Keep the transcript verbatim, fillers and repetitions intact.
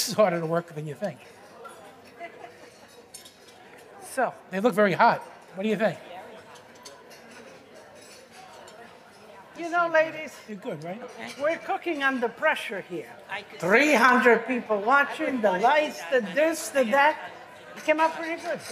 This is harder to work than you think. So, they look very hot. What do you think? You know, ladies, They're good, right? we're cooking under pressure here. three hundred people watching, the lights, the this, the that. It came out pretty good.